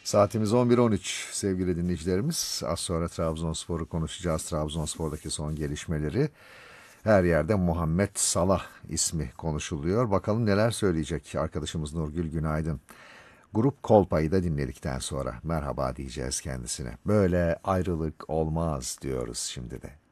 Saatimiz 11.13 sevgili dinleyicilerimiz. Az sonra Trabzonspor'u konuşacağız. Trabzonspor'daki son gelişmeleri. Her yerde Muhammed Salah ismi konuşuluyor. Bakalım neler söyleyecek arkadaşımız Nurgül Günaydın. Grup Kolpa'yı da dinledikten sonra merhaba diyeceğiz kendisine. Böyle ayrılık olmaz diyoruz şimdi de.